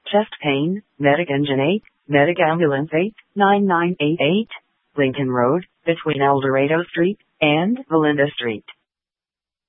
Chest pain, Medic Engine 8, Medic Ambulance 89988, Lincoln Road, between El Dorado Street and Valinda Street.